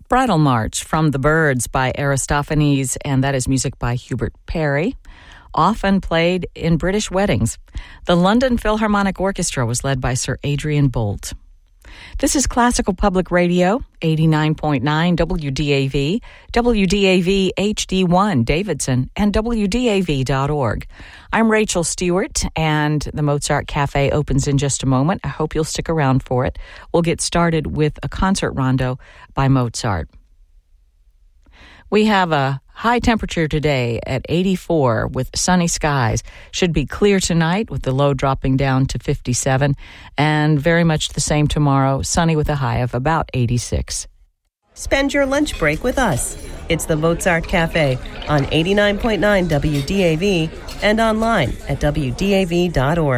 Bridal March from the Byrds by Aristophanes, and that is music by Hubert Parry, often played in British weddings. The London Philharmonic Orchestra was led by Sir Adrian Boult. This is Classical Public Radio, 89.9 WDAV, WDAV HD1 Davidson, and WDAV.org. I'm Rachel Stewart, and the Mozart Cafe opens in just a moment. I hope you'll stick around for it. We'll get started with a concert rondo by Mozart. We have a high temperature today at 84 with sunny skies. Should be clear tonight with the low dropping down to 57, and very much the same tomorrow, sunny with a high of about 86. Spend your lunch break with us. It's the Mozart Cafe on 89.9 WDAV and online at WDAV.org.